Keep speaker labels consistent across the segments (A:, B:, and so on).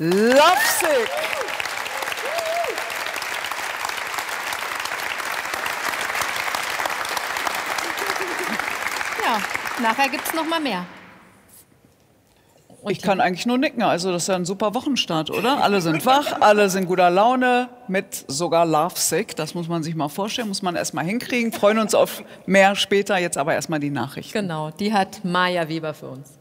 A: Lovesick.
B: Ja, nachher gibt es noch mal mehr.
A: Ich kann eigentlich nur nicken, also das ist ja ein super Wochenstart, oder? Alle sind wach, alle sind guter Laune, mit sogar Lovesick, das muss man sich mal vorstellen, muss man erst mal hinkriegen, freuen uns auf mehr später, jetzt aber erst mal die Nachrichten.
B: Genau, die hat Maja Weber für uns.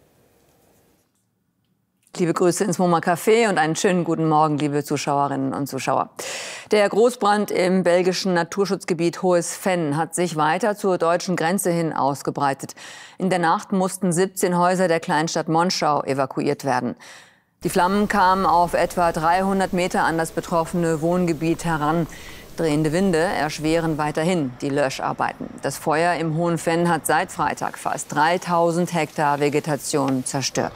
C: Liebe Grüße ins MoMA Café und einen schönen guten Morgen, liebe Zuschauerinnen und Zuschauer. Der Großbrand im belgischen Naturschutzgebiet Hohes Venn hat sich weiter zur deutschen Grenze hin ausgebreitet. In der Nacht mussten 17 Häuser der Kleinstadt Monschau evakuiert werden. Die Flammen kamen auf etwa 300 Meter an das betroffene Wohngebiet heran. Drehende Winde erschweren weiterhin die Löscharbeiten. Das Feuer im Hohen Venn hat seit Freitag fast 3000 Hektar Vegetation zerstört.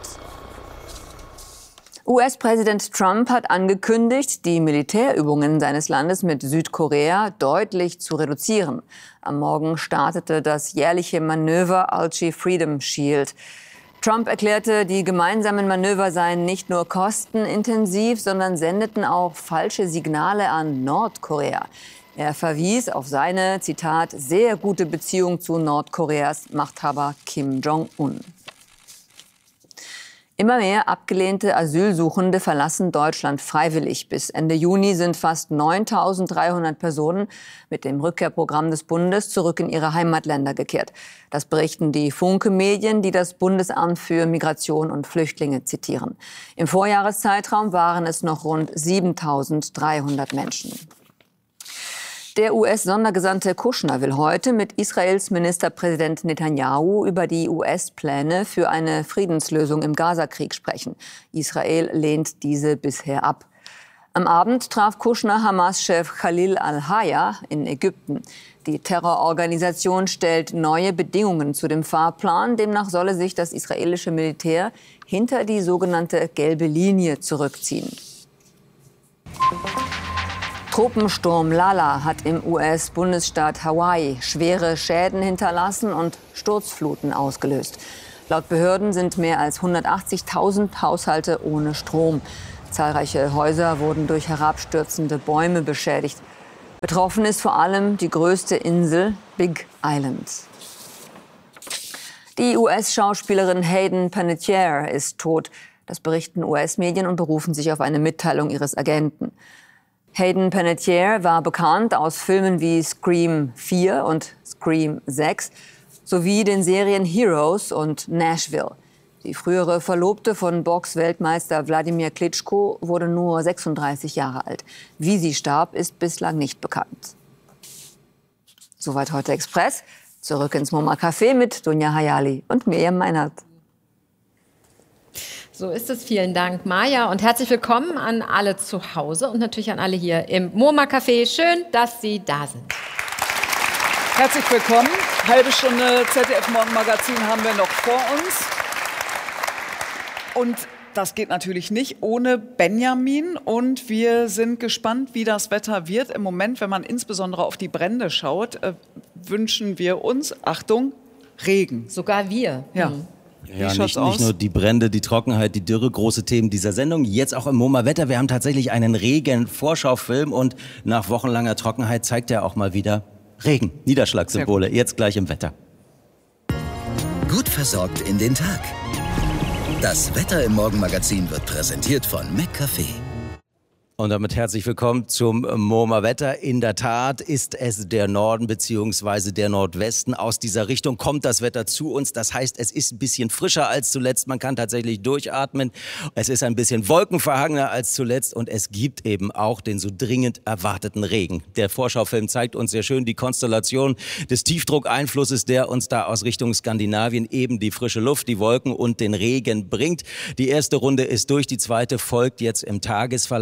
C: US-Präsident Trump hat angekündigt, die Militärübungen seines Landes mit Südkorea deutlich zu reduzieren. Am Morgen startete das jährliche Manöver Alchi Freedom Shield. Trump erklärte, die gemeinsamen Manöver seien nicht nur kostenintensiv, sondern sendeten auch falsche Signale an Nordkorea. Er verwies auf seine, Zitat, sehr gute Beziehung zu Nordkoreas Machthaber Kim Jong-un. Immer mehr abgelehnte Asylsuchende verlassen Deutschland freiwillig. Bis Ende Juni sind fast 9.300 Personen mit dem Rückkehrprogramm des Bundes zurück in ihre Heimatländer gekehrt. Das berichten die Funke-Medien, die das Bundesamt für Migration und Flüchtlinge zitieren. Im Vorjahreszeitraum waren es noch rund 7.300 Menschen. Der US-Sondergesandte Kushner will heute mit Israels Ministerpräsident Netanyahu über die US-Pläne für eine Friedenslösung im Gazakrieg sprechen. Israel lehnt diese bisher ab. Am Abend traf Kushner Hamas-Chef Khalil al-Haya in Ägypten. Die Terrororganisation stellt neue Bedingungen zu dem Fahrplan. Demnach solle sich das israelische Militär hinter die sogenannte gelbe Linie zurückziehen. Tropensturm Lala hat im US-Bundesstaat Hawaii schwere Schäden hinterlassen und Sturzfluten ausgelöst. Laut Behörden sind mehr als 180.000 Haushalte ohne Strom. Zahlreiche Häuser wurden durch herabstürzende Bäume beschädigt. Betroffen ist vor allem die größte Insel, Big Island. Die US-Schauspielerin Hayden Panettiere ist tot. Das berichten US-Medien und berufen sich auf eine Mitteilung ihres Agenten. Hayden Panettiere war bekannt aus Filmen wie Scream 4 und Scream 6 sowie den Serien Heroes und Nashville. Die frühere Verlobte von Box-Weltmeister Wladimir Klitschko wurde nur 36 Jahre alt. Wie sie starb, ist bislang nicht bekannt. Soweit heute Express. Zurück ins MoMA Café mit Dunja Hayali und Miriam Meinert.
B: So ist es. Vielen Dank, Maja. Und herzlich willkommen an alle zu Hause und natürlich an alle hier im MoMA Café. Schön, dass Sie da sind.
A: Herzlich willkommen. Halbe Stunde ZDF Morgenmagazin haben wir noch vor uns. Und das geht natürlich nicht ohne Benjamin. Und wir sind gespannt, wie das Wetter wird. Im Moment, wenn man insbesondere auf die Brände schaut, wünschen wir uns, Achtung, Regen.
B: Sogar wir.
A: Ja.
D: Ja, nicht nur die Brände, die Trockenheit, die Dürre, große Themen dieser Sendung. Jetzt auch im MoMA Wetter. Wir haben tatsächlich einen Regen-Vorschaufilm und nach wochenlanger Trockenheit zeigt er auch mal wieder Regen, Niederschlagssymbole. Jetzt gleich im Wetter.
E: Gut versorgt in den Tag. Das Wetter im Morgenmagazin wird präsentiert von McCafé.
D: Und damit herzlich willkommen zum MoMA Wetter. In der Tat ist es der Norden bzw. der Nordwesten. Aus dieser Richtung kommt das Wetter zu uns. Das heißt, es ist ein bisschen frischer als zuletzt. Man kann tatsächlich durchatmen. Es ist ein bisschen wolkenverhangener als zuletzt. Und es gibt eben auch den so dringend erwarteten Regen. Der Vorschaufilm zeigt uns sehr schön die Konstellation des Tiefdruckeinflusses, der uns da aus Richtung Skandinavien eben die frische Luft, die Wolken und den Regen bringt. Die erste Runde ist durch. Die zweite folgt jetzt im Tagesverlauf.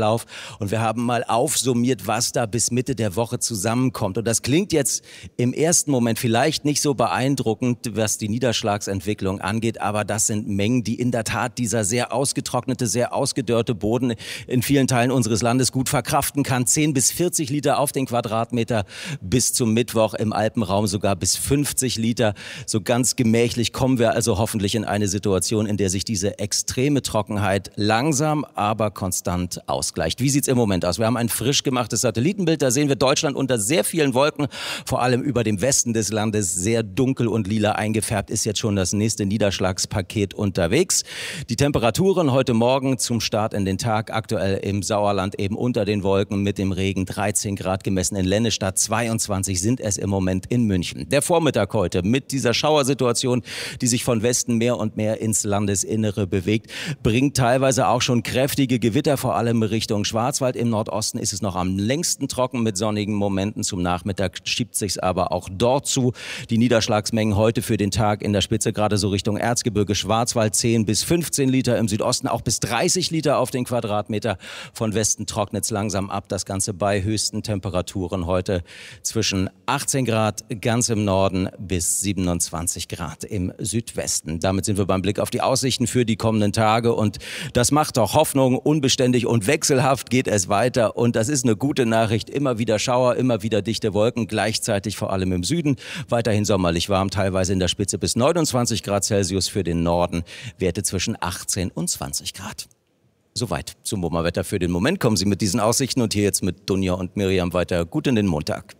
D: Und wir haben mal aufsummiert, was da bis Mitte der Woche zusammenkommt. Und das klingt jetzt im ersten Moment vielleicht nicht so beeindruckend, was die Niederschlagsentwicklung angeht, aber das sind Mengen, die in der Tat dieser sehr ausgetrocknete, sehr ausgedörrte Boden in vielen Teilen unseres Landes gut verkraften kann. 10 bis 40 Liter auf den Quadratmeter, bis zum Mittwoch im Alpenraum sogar bis 50 Liter. So ganz gemächlich kommen wir also hoffentlich in eine Situation, in der sich diese extreme Trockenheit langsam, aber konstant ausgleicht. Wie sieht's im Moment aus? Wir haben ein frisch gemachtes Satellitenbild. Da sehen wir Deutschland unter sehr vielen Wolken, vor allem über dem Westen des Landes, sehr dunkel und lila eingefärbt, ist jetzt schon das nächste Niederschlagspaket unterwegs. Die Temperaturen heute Morgen zum Start in den Tag, aktuell im Sauerland eben unter den Wolken mit dem Regen, 13 Grad gemessen in Lennestadt, 22 sind es im Moment in München. Der Vormittag heute mit dieser Schauersituation, die sich von Westen mehr und mehr ins Landesinnere bewegt, bringt teilweise auch schon kräftige Gewitter, vor allem Richtung Schwarzwald. Im Nordosten ist es noch am längsten trocken mit sonnigen Momenten. Zum Nachmittag schiebt sich's aber auch dort zu. Die Niederschlagsmengen heute für den Tag in der Spitze gerade so Richtung Erzgebirge, Schwarzwald 10 bis 15 Liter, im Südosten auch bis 30 Liter auf den Quadratmeter. Von Westen trocknet's langsam ab. Das Ganze bei höchsten Temperaturen heute zwischen 18 Grad ganz im Norden bis 27 Grad im Südwesten. Damit sind wir beim Blick auf die Aussichten für die kommenden Tage und das macht doch Hoffnung. Unbeständig und wechselhaft geht es weiter und das ist eine gute Nachricht. Immer wieder Schauer, immer wieder dichte Wolken, gleichzeitig vor allem im Süden. Weiterhin sommerlich warm, teilweise in der Spitze bis 29 Grad Celsius für den Norden. Werte zwischen 18 und 20 Grad. Soweit zum MoMA-Wetter für den Moment. Kommen Sie mit diesen Aussichten und hier jetzt mit Dunja und Miriam weiter. Gut in den Montag.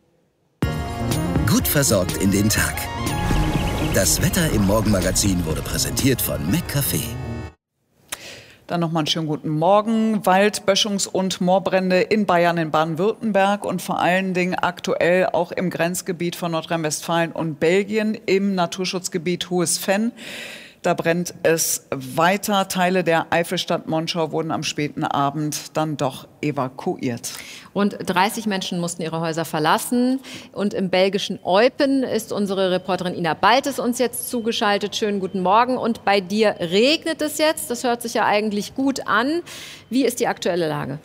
E: Gut versorgt in den Tag. Das Wetter im Morgenmagazin wurde präsentiert von McCafé.
A: Dann nochmal einen schönen guten Morgen. Wald-, Böschungs- und Moorbrände in Bayern, in Baden-Württemberg und vor allen Dingen aktuell auch im Grenzgebiet von Nordrhein-Westfalen und Belgien im Naturschutzgebiet Hohes Venn. Da brennt es weiter. Teile der Eifelstadt Monschau wurden am späten Abend dann doch evakuiert.
B: Rund 30 Menschen mussten ihre Häuser verlassen. Und im belgischen Eupen ist unsere Reporterin Ina Baltes uns jetzt zugeschaltet. Schönen guten Morgen. Und bei dir regnet es jetzt. Das hört sich ja eigentlich gut an. Wie ist die aktuelle Lage?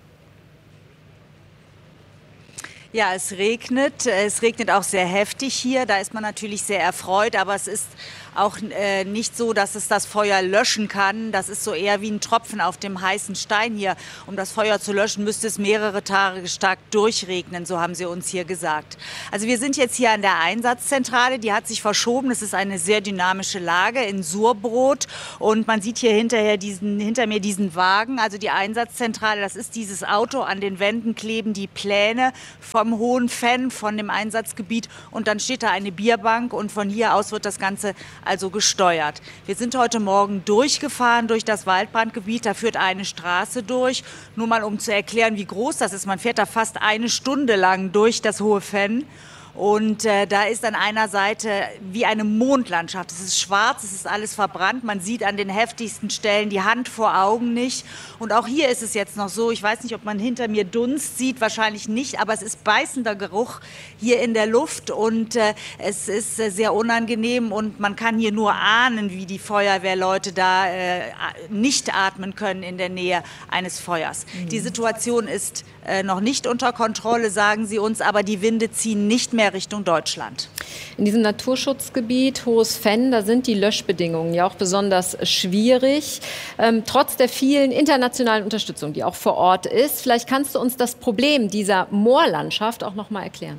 F: Ja, es regnet. Es regnet auch sehr heftig hier. Da ist man natürlich sehr erfreut. Aber es ist auch nicht so, dass es das Feuer löschen kann. Das ist so eher wie ein Tropfen auf dem heißen Stein hier. Um das Feuer zu löschen, müsste es mehrere Tage stark durchregnen, so haben sie uns hier gesagt. Also wir sind jetzt hier an der Einsatzzentrale, die hat sich verschoben. Es ist eine sehr dynamische Lage in Surbrot und man sieht hier hinter mir diesen Wagen, also die Einsatzzentrale, das ist dieses Auto. An den Wänden kleben die Pläne vom Hohen Venn, von dem Einsatzgebiet und dann steht da eine Bierbank und von hier aus wird das Ganze also gesteuert. Wir sind heute Morgen durchgefahren durch das Waldbrandgebiet. Da führt eine Straße durch. Nur mal, um zu erklären, wie groß das ist. Man fährt da fast eine Stunde lang durch das Hohe Venn. Und da ist an einer Seite wie eine Mondlandschaft. Es ist schwarz, es ist alles verbrannt. Man sieht an den heftigsten Stellen die Hand vor Augen nicht. Und auch hier ist es jetzt noch so, ich weiß nicht, ob man hinter mir Dunst sieht, wahrscheinlich nicht, aber es ist beißender Geruch hier in der Luft und es ist sehr unangenehm und man kann hier nur ahnen, wie die Feuerwehrleute da nicht atmen können in der Nähe eines Feuers. Die Situation ist noch nicht unter Kontrolle, sagen sie uns, aber die Winde ziehen nicht mehr Richtung Deutschland.
B: In diesem Naturschutzgebiet Hohes Venn, da sind die Löschbedingungen ja auch besonders schwierig, trotz der vielen internationalen Unterstützung, die auch vor Ort ist. Vielleicht kannst du uns das Problem dieser Moorlandschaft auch noch mal erklären.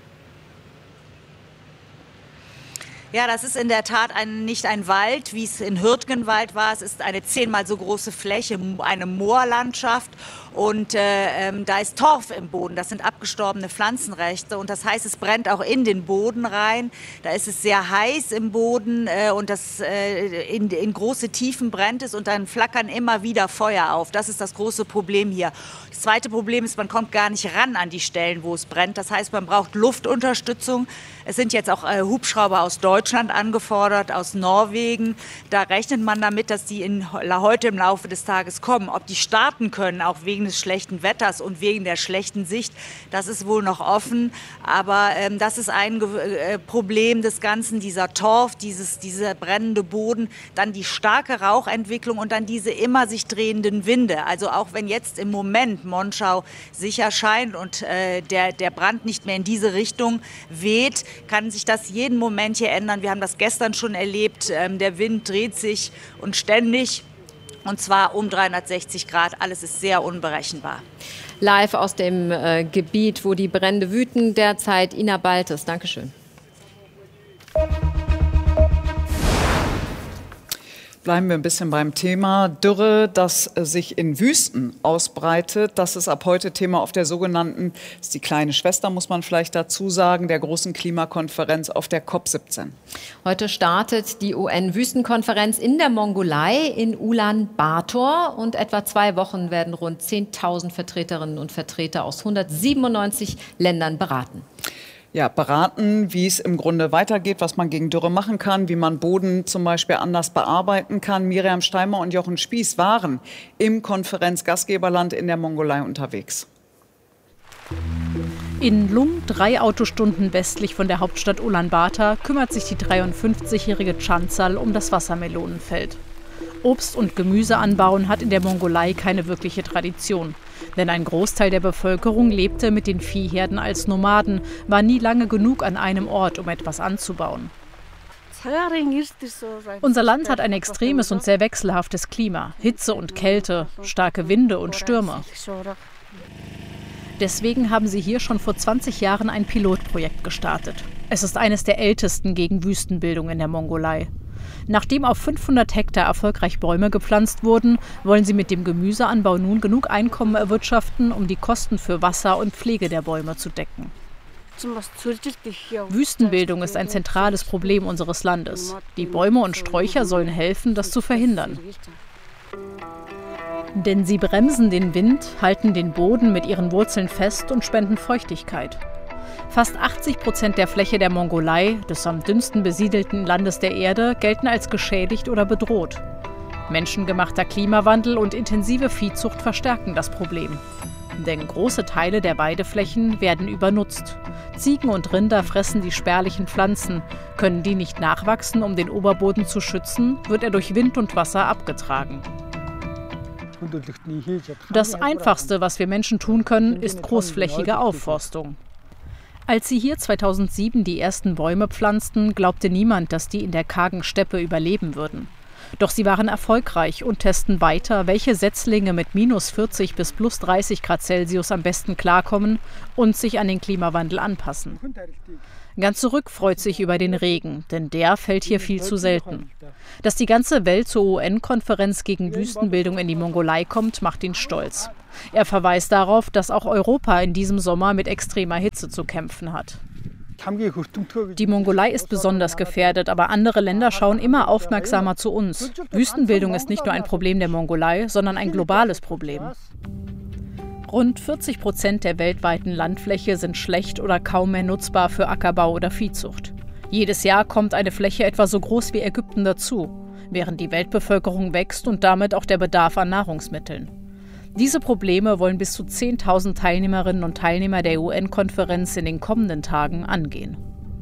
F: Ja, das ist in der Tat nicht ein Wald, wie es in Hürtgenwald war. Es ist eine 10-mal so große Fläche, eine Moorlandschaft. Und da ist Torf im Boden, das sind abgestorbene Pflanzenreste. Und das heißt, es brennt auch in den Boden rein. Da ist es sehr heiß im Boden und in große Tiefen brennt es und dann flackern immer wieder Feuer auf. Das ist das große Problem hier. Das zweite Problem ist, man kommt gar nicht ran an die Stellen, wo es brennt. Das heißt, man braucht Luftunterstützung. Es sind jetzt auch Hubschrauber aus Deutschland Deutschland angefordert, aus Norwegen. Da rechnet man damit, dass die heute im Laufe des Tages kommen. Ob die starten können, auch wegen des schlechten Wetters und wegen der schlechten Sicht, das ist wohl noch offen. Aber das ist ein Problem des Ganzen, dieser Torf, dieser brennende Boden, dann die starke Rauchentwicklung und dann diese immer sich drehenden Winde. Also auch wenn jetzt im Moment Monschau sicher scheint und der Brand nicht mehr in diese Richtung weht, kann sich das jeden Moment hier ändern. Wir haben das gestern schon erlebt. Der Wind dreht sich und ständig. Und zwar um 360 Grad. Alles ist sehr unberechenbar.
B: Live aus dem Gebiet, wo die Brände wüten, derzeit Ina Baltes. Dankeschön.
A: Bleiben wir ein bisschen beim Thema Dürre, das sich in Wüsten ausbreitet. Das ist ab heute Thema auf der sogenannten, das ist die kleine Schwester, muss man vielleicht dazu sagen, der großen Klimakonferenz auf der COP17.
B: Heute startet die UN-Wüstenkonferenz in der Mongolei in Ulaanbaatar und etwa 2 Wochen werden rund 10.000 Vertreterinnen und Vertreter aus 197 Ländern beraten.
A: Ja, beraten, wie es im Grunde weitergeht, was man gegen Dürre machen kann, wie man Boden zum Beispiel anders bearbeiten kann. Miriam Steimer und Jochen Spieß waren im Konferenzgastgeberland in der Mongolei unterwegs.
G: In Lung, 3 Autostunden westlich von der Hauptstadt Ulaanbaatar, kümmert sich die 53-jährige Chansal um das Wassermelonenfeld. Obst- und Gemüseanbauen hat in der Mongolei keine wirkliche Tradition. Denn ein Großteil der Bevölkerung lebte mit den Viehherden als Nomaden, war nie lange genug an einem Ort, um etwas anzubauen. Unser Land hat ein extremes und sehr wechselhaftes Klima, Hitze und Kälte, starke Winde und Stürme. Deswegen haben sie hier schon vor 20 Jahren ein Pilotprojekt gestartet. Es ist eines der ältesten gegen Wüstenbildung in der Mongolei. Nachdem auf 500 Hektar erfolgreich Bäume gepflanzt wurden, wollen sie mit dem Gemüseanbau nun genug Einkommen erwirtschaften, um die Kosten für Wasser und Pflege der Bäume zu decken. Wüstenbildung ist ein zentrales Problem unseres Landes. Die Bäume und Sträucher sollen helfen, das zu verhindern. Denn sie bremsen den Wind, halten den Boden mit ihren Wurzeln fest und spenden Feuchtigkeit. Fast 80% der Fläche der Mongolei, des am dünnsten besiedelten Landes der Erde, gelten als geschädigt oder bedroht. Menschengemachter Klimawandel und intensive Viehzucht verstärken das Problem. Denn große Teile der Weideflächen werden übernutzt. Ziegen und Rinder fressen die spärlichen Pflanzen. Können die nicht nachwachsen, um den Oberboden zu schützen, wird er durch Wind und Wasser abgetragen. Das Einfachste, was wir Menschen tun können, ist großflächige Aufforstung. Als sie hier 2007 die ersten Bäume pflanzten, glaubte niemand, dass die in der kargen Steppe überleben würden. Doch sie waren erfolgreich und testen weiter, welche Setzlinge mit minus 40 bis plus 30 Grad Celsius am besten klarkommen und sich an den Klimawandel anpassen. Ganz zurück freut sich über den Regen, denn der fällt hier viel zu selten. Dass die ganze Welt zur UN-Konferenz gegen Wüstenbildung in die Mongolei kommt, macht ihn stolz. Er verweist darauf, dass auch Europa in diesem Sommer mit extremer Hitze zu kämpfen hat. Die Mongolei ist besonders gefährdet, aber andere Länder schauen immer aufmerksamer zu uns. Wüstenbildung ist nicht nur ein Problem der Mongolei, sondern ein globales Problem. Rund 40% der weltweiten Landfläche sind schlecht oder kaum mehr nutzbar für Ackerbau oder Viehzucht. Jedes Jahr kommt eine Fläche etwa so groß wie Ägypten dazu, während die Weltbevölkerung wächst und damit auch der Bedarf an Nahrungsmitteln. Diese Probleme wollen bis zu 10.000 Teilnehmerinnen und Teilnehmer der UN-Konferenz in den kommenden Tagen angehen.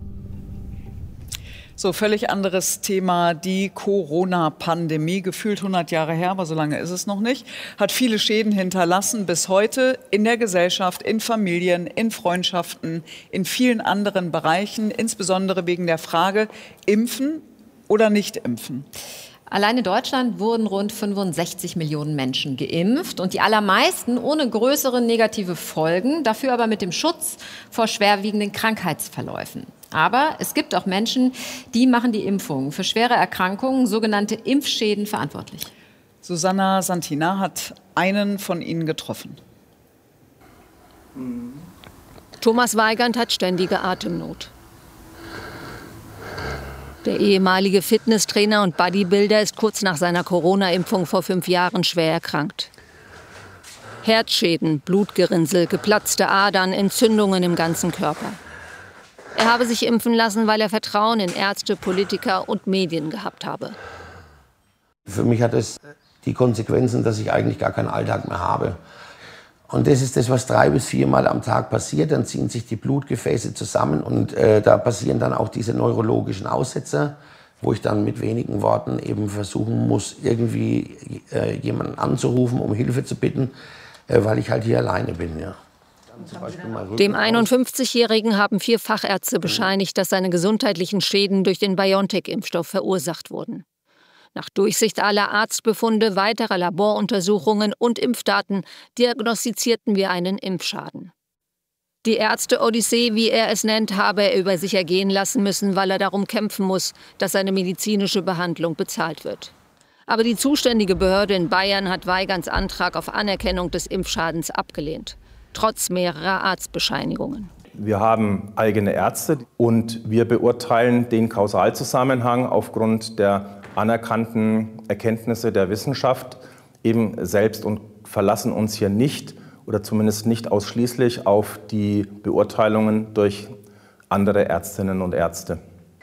A: So, völlig anderes Thema, die Corona-Pandemie, gefühlt 100 Jahre her, aber so lange ist es noch nicht, hat viele Schäden hinterlassen bis heute in der Gesellschaft, in Familien, in Freundschaften, in vielen anderen Bereichen, insbesondere wegen der Frage, impfen oder nicht impfen.
B: Allein in Deutschland wurden rund 65 Millionen Menschen geimpft und die allermeisten ohne größere negative Folgen, dafür aber mit dem Schutz vor schwerwiegenden Krankheitsverläufen. Aber es gibt auch Menschen, die machen die Impfung für schwere Erkrankungen, sogenannte Impfschäden, verantwortlich.
A: Susanna Santina hat einen von ihnen getroffen.
H: Thomas Weigand hat ständige Atemnot. Der ehemalige Fitnesstrainer und Bodybuilder ist kurz nach seiner Corona-Impfung vor 5 Jahren schwer erkrankt. Herzschäden, Blutgerinnsel, geplatzte Adern, Entzündungen im ganzen Körper. Er habe sich impfen lassen, weil er Vertrauen in Ärzte, Politiker und Medien gehabt habe.
I: Für mich hat es die Konsequenzen, dass ich eigentlich gar keinen Alltag mehr habe. Und das ist das, was 3 bis 4 Mal am Tag passiert. Dann ziehen sich die Blutgefäße zusammen und da passieren dann auch diese neurologischen Aussetzer, wo ich dann mit wenigen Worten eben versuchen muss, irgendwie jemanden anzurufen, um Hilfe zu bitten, weil ich halt hier alleine bin. Ja.
H: Dem 51-Jährigen haben 4 Fachärzte bescheinigt, dass seine gesundheitlichen Schäden durch den BioNTech-Impfstoff verursacht wurden. Nach Durchsicht aller Arztbefunde, weiterer Laboruntersuchungen und Impfdaten diagnostizierten wir einen Impfschaden. Die Ärzte-Odyssee, wie er es nennt, habe er über sich ergehen lassen müssen, weil er darum kämpfen muss, dass seine medizinische Behandlung bezahlt wird. Aber die zuständige Behörde in Bayern hat Weigands Antrag auf Anerkennung des Impfschadens abgelehnt, trotz mehrerer Arztbescheinigungen.
J: Wir haben eigene Ärzte und wir beurteilen den Kausalzusammenhang aufgrund der anerkannten Erkenntnisse der Wissenschaft eben selbst und verlassen uns hier nicht oder zumindest nicht ausschließlich auf die Beurteilungen durch andere Ärztinnen und Ärzte.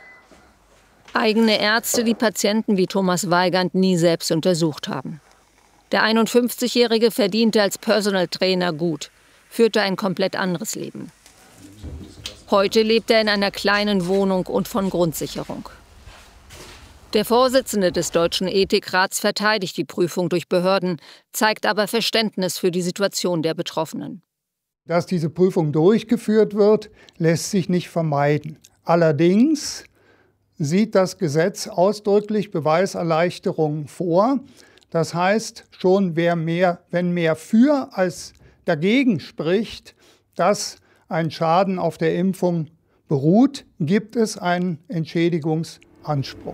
H: Eigene Ärzte, die Patienten wie Thomas Weigand nie selbst untersucht haben. Der 51-Jährige verdiente als Personal Trainer gut, führte ein komplett anderes Leben. Heute lebt er in einer kleinen Wohnung und von Grundsicherung. Der Vorsitzende des Deutschen Ethikrats verteidigt die Prüfung durch Behörden, zeigt aber Verständnis für die Situation der Betroffenen.
K: Dass diese Prüfung durchgeführt wird, lässt sich nicht vermeiden. Allerdings sieht das Gesetz ausdrücklich Beweiserleichterungen vor. Das heißt, schon wenn mehr für als dagegen spricht, dass ein Schaden auf der Impfung beruht, gibt es einen Entschädigungsanspruch.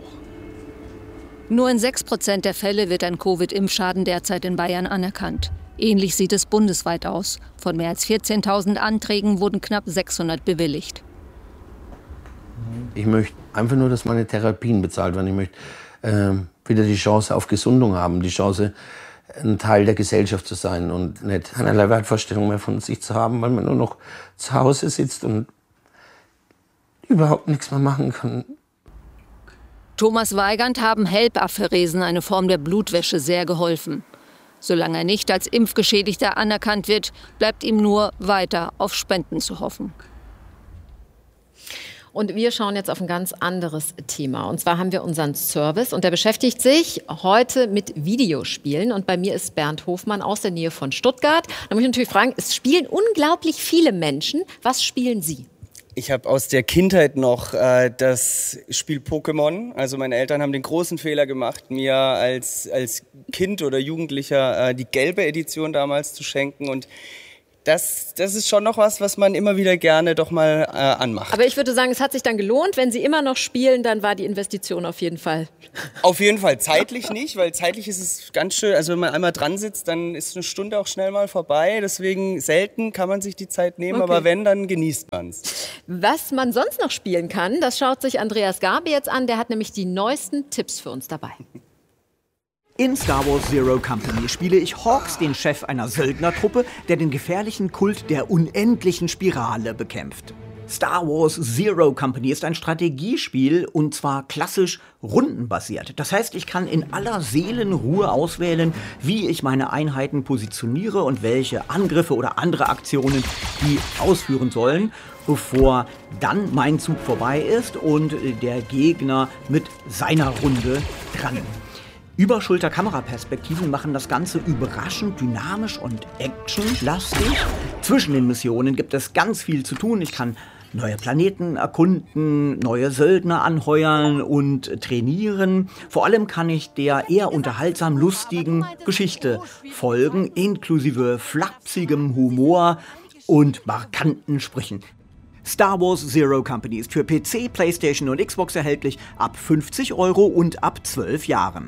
H: Nur in 6% der Fälle wird ein Covid-Impfschaden derzeit in Bayern anerkannt. Ähnlich sieht es bundesweit aus. Von mehr als 14.000 Anträgen wurden knapp 600 bewilligt.
I: Ich möchte einfach nur, dass meine Therapien bezahlt werden. Ich möchte wieder die Chance auf Gesundung haben, die Chance, ein Teil der Gesellschaft zu sein und nicht keinerlei Wertvorstellung mehr von sich zu haben, weil man nur noch zu Hause sitzt und überhaupt nichts mehr machen kann.
H: Thomas Weigand haben HELP-Apheresen, eine Form der Blutwäsche, sehr geholfen. Solange er nicht als Impfgeschädigter anerkannt wird, bleibt ihm nur weiter auf Spenden zu hoffen.
B: Und wir schauen jetzt auf ein ganz anderes Thema. Und zwar haben wir unseren Service und der beschäftigt sich heute mit Videospielen. Und bei mir ist Bernd Hofmann aus der Nähe von Stuttgart. Da muss ich natürlich fragen, es spielen unglaublich viele Menschen. Was spielen Sie?
L: Ich habe aus der Kindheit noch das Spiel Pokémon. Also meine Eltern haben den großen Fehler gemacht, mir als Kind oder Jugendlicher die gelbe Edition damals zu schenken. Und das ist schon noch was man immer wieder gerne doch mal anmacht.
B: Aber ich würde sagen, es hat sich dann gelohnt. Wenn Sie immer noch spielen, dann war die Investition auf jeden Fall.
L: Auf jeden Fall. Zeitlich nicht, weil zeitlich ist es ganz schön, also wenn man einmal dran sitzt, dann ist eine Stunde auch schnell mal vorbei. Deswegen selten kann man sich die Zeit nehmen, okay. Aber wenn, dann genießt man es.
B: Was man sonst noch spielen kann, das schaut sich Andreas Garbe jetzt an. Der hat nämlich die neuesten Tipps für uns dabei.
M: In Star Wars Zero Company spiele ich Hawks, den Chef einer Söldnertruppe, der den gefährlichen Kult der unendlichen Spirale bekämpft. Star Wars Zero Company ist ein Strategiespiel und zwar klassisch rundenbasiert. Das heißt, ich kann in aller Seelenruhe auswählen, wie ich meine Einheiten positioniere und welche Angriffe oder andere Aktionen die ausführen sollen, bevor dann mein Zug vorbei ist und der Gegner mit seiner Runde dran. Überschulter-Kameraperspektiven machen das Ganze überraschend dynamisch und actionlastig. Zwischen den Missionen gibt es ganz viel zu tun. Ich kann neue Planeten erkunden, neue Söldner anheuern und trainieren. Vor allem kann ich der eher unterhaltsam lustigen Geschichte folgen, inklusive flapsigem Humor und markanten Sprüchen. Star Wars Zero Company ist für PC, PlayStation und Xbox erhältlich ab 50 € und ab 12 Jahren.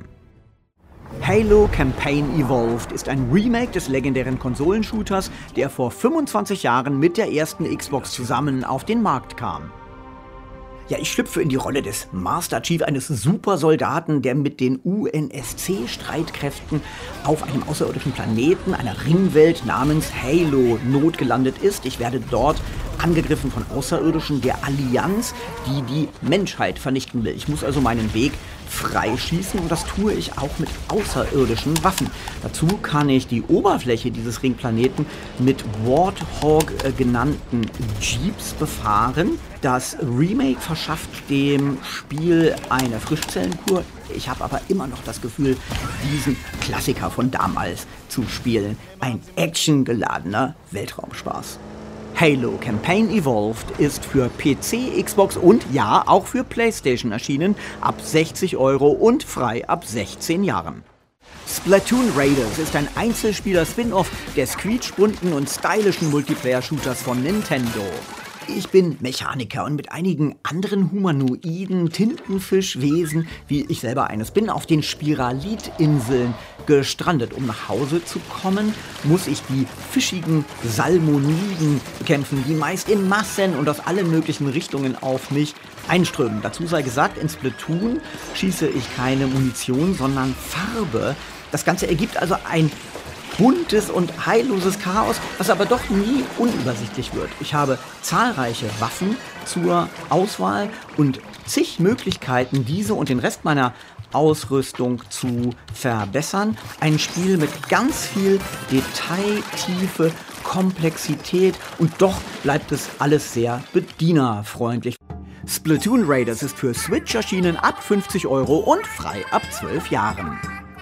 M: Halo Campaign Evolved ist ein Remake des legendären Konsolenshooters, der vor 25 Jahren mit der ersten Xbox zusammen auf den Markt kam. Ja, ich schlüpfe in die Rolle des Master Chief, eines Supersoldaten, der mit den UNSC-Streitkräften auf einem außerirdischen Planeten, einer Ringwelt namens Halo, notgelandet ist. Ich werde dort angegriffen von Außerirdischen der Allianz, die die Menschheit vernichten will. Ich muss also meinen Weg freischießen und das tue ich auch mit außerirdischen Waffen. Dazu kann ich die Oberfläche dieses Ringplaneten mit Warthog genannten Jeeps befahren. Das Remake verschafft dem Spiel eine Frischzellenkur. Ich habe aber immer noch das Gefühl, diesen Klassiker von damals zu spielen. Ein actiongeladener Weltraumspaß. Halo Campaign Evolved ist für PC, Xbox und ja, auch für PlayStation erschienen, ab 60 € und frei ab 16 Jahren. Splatoon Raiders ist ein Einzelspieler-Spin-Off des quietschbunten und stylischen Multiplayer-Shooters von Nintendo. Ich bin Mechaniker und mit einigen anderen humanoiden Tintenfischwesen, wie ich selber eines bin, auf den Spiralit-Inseln gestrandet. Um nach Hause zu kommen, muss ich die fischigen Salmoniden bekämpfen, die meist in Massen und aus allen möglichen Richtungen auf mich einströmen. Dazu sei gesagt, in Splatoon schieße ich keine Munition, sondern Farbe. Das Ganze ergibt also ein buntes und heilloses Chaos, was aber doch nie unübersichtlich wird. Ich habe zahlreiche Waffen zur Auswahl und zig Möglichkeiten, diese und den Rest meiner Ausrüstung zu verbessern. Ein Spiel mit ganz viel Detail, Tiefe, Komplexität und doch bleibt es alles sehr bedienerfreundlich. Splatoon Raiders ist für Switch erschienen ab 50 € und frei ab 12 Jahren.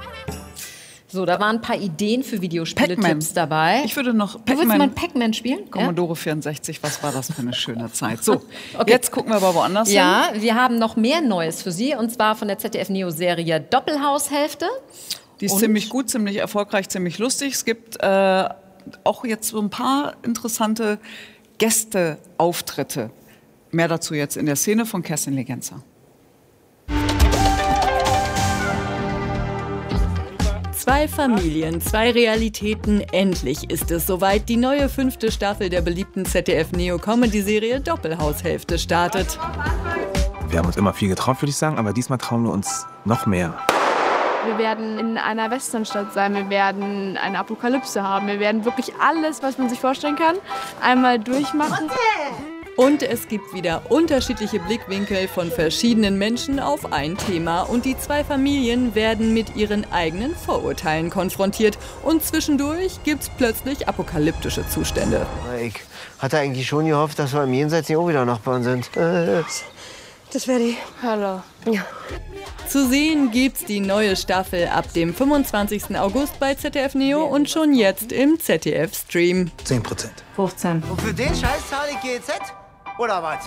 B: So, da waren ein paar Ideen für Videospiele-Tipps dabei.
A: Ich würde noch
B: Du willst mal Pac-Man spielen?
A: Commodore 64, was war das für eine schöne Zeit. So, okay. Jetzt gucken wir aber woanders hin.
B: Ja, wir haben noch mehr Neues für Sie, und zwar von der ZDF-Neo-Serie Doppelhaushälfte.
A: Die ist ziemlich gut, ziemlich erfolgreich, ziemlich lustig. Es gibt auch jetzt so ein paar interessante Gästeauftritte. Mehr dazu jetzt in der Szene von Kerstin Legenzer.
N: Zwei Familien, zwei Realitäten. Endlich ist es soweit. Die neue 5. Staffel der beliebten ZDF-Neo-Comedy-Serie Doppelhaushälfte startet.
O: Wir haben uns immer viel getraut, würde ich sagen, aber diesmal trauen wir uns noch mehr.
P: Wir werden in einer Westernstadt sein, wir werden eine Apokalypse haben, wir werden wirklich alles, was man sich vorstellen kann, einmal durchmachen.
N: Und es gibt wieder unterschiedliche Blickwinkel von verschiedenen Menschen auf ein Thema. Und die zwei Familien werden mit ihren eigenen Vorurteilen konfrontiert. Und zwischendurch gibt's plötzlich apokalyptische Zustände.
Q: Ich hatte eigentlich schon gehofft, dass wir im Jenseits nicht auch wieder Nachbarn sind.
P: Das wäre die Hölle. Ja.
N: Zu sehen gibt's die neue Staffel ab dem 25. August bei ZDF Neo und schon jetzt im ZDF-Stream.
O: 10%.
P: 15.
Q: Und für den Scheiß zahle ich GEZ? Oder was?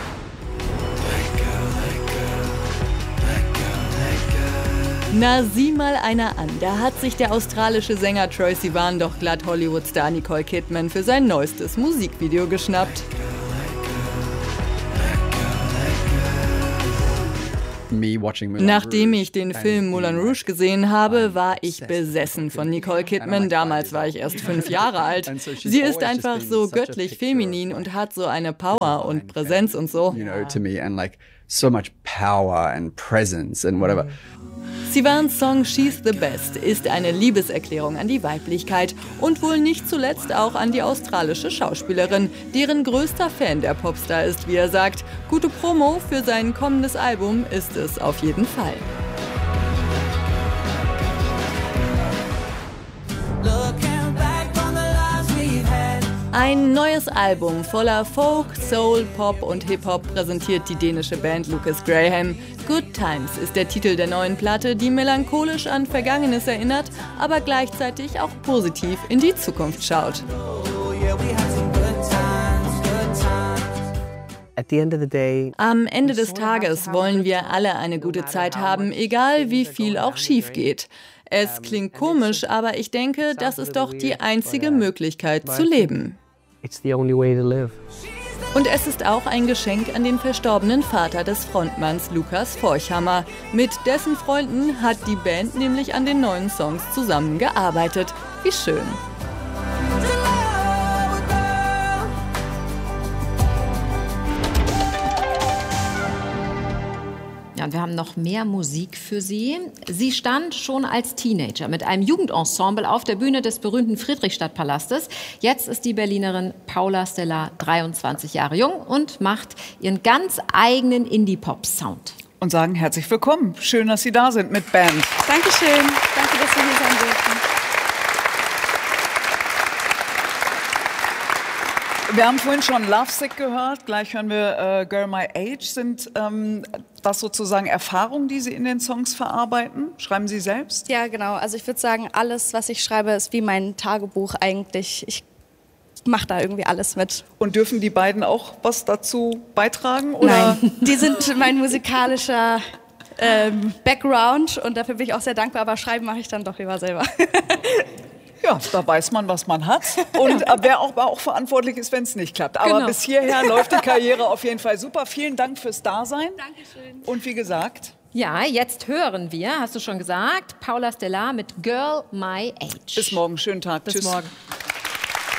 N: Na, sieh mal einer an. Da hat sich der australische Sänger Troye Sivan doch glatt Hollywood-Star Nicole Kidman für sein neuestes Musikvideo geschnappt. Nachdem ich den Film Moulin Rouge gesehen habe, war ich besessen von Nicole Kidman. Damals war ich erst 5 Jahre alt. Sie ist einfach so göttlich feminin und hat so eine Power und Präsenz und so. Sivans Song She's the Best ist eine Liebeserklärung an die Weiblichkeit und wohl nicht zuletzt auch an die australische Schauspielerin, deren größter Fan der Popstar ist, wie er sagt. Gute Promo für sein kommendes Album ist es auf jeden Fall. Ein neues Album voller Folk, Soul, Pop und Hip-Hop präsentiert die dänische Band Lucas Graham. Good Times ist der Titel der neuen Platte, die melancholisch an Vergangenes erinnert, aber gleichzeitig auch positiv in die Zukunft schaut. Am Ende des Tages wollen wir alle eine gute Zeit haben, egal wie viel auch schief geht. Es klingt komisch, aber ich denke, das ist doch die einzige Möglichkeit zu leben. Und es ist auch ein Geschenk an den verstorbenen Vater des Frontmanns Lukas Forchhammer. Mit dessen Freunden hat die Band nämlich an den neuen Songs zusammengearbeitet. Wie schön.
B: Ja, und wir haben noch mehr Musik für Sie. Sie stand schon als Teenager mit einem Jugendensemble auf der Bühne des berühmten Friedrichstadtpalastes. Jetzt ist die Berlinerin Paula Stellar 23 Jahre jung und macht ihren ganz eigenen Indie-Pop-Sound.
A: Und sagen herzlich willkommen. Schön, dass Sie da sind mit Band.
R: Dankeschön. Danke, dass wir hier sein dürfen.
A: Wir haben vorhin schon Lovesick gehört, gleich hören wir Girl My Age. Sind das sozusagen Erfahrungen, die Sie in den Songs verarbeiten? Schreiben Sie selbst?
R: Ja, genau. Also ich würde sagen, alles, was ich schreibe, ist wie mein Tagebuch eigentlich. Ich mache da irgendwie alles mit.
A: Und dürfen die beiden auch was dazu beitragen? Oder?
R: Nein, die sind mein musikalischer Background und dafür bin ich auch sehr dankbar, aber schreiben mache ich dann doch lieber selber.
A: Ja, da weiß man, was man hat und wer auch verantwortlich ist, wenn es nicht klappt. Aber
B: Genau.
A: bis hierher läuft die Karriere auf jeden Fall super. Vielen Dank fürs Dasein.
R: Dankeschön.
A: Und wie gesagt...
B: Ja, jetzt hören wir, hast du schon gesagt, Paula Stellar mit Girl My Age.
A: Bis morgen, schönen Tag.
B: Bis
A: Tschüss.
B: morgen.